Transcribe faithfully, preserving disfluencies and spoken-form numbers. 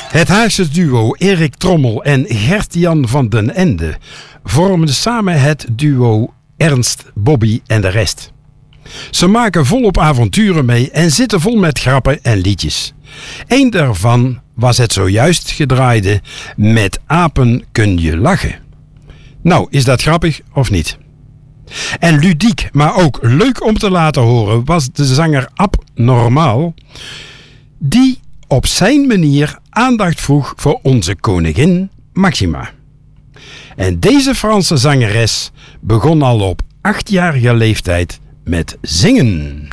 Het Haagse duo Erik Trommel en Gert-Jan van den Ende vormden samen het duo Ernst, Bobby en de rest. Ze maken volop avonturen mee en zitten vol met grappen en liedjes. Eén daarvan was het zojuist gedraaide Met apen kun je lachen. Nou, is dat grappig of niet? En ludiek, maar ook leuk om te laten horen was de zanger Ab Normaal, die op zijn manier aandacht vroeg voor onze koningin Maxima. En deze Franse zangeres begon al op achtjarige leeftijd met zingen.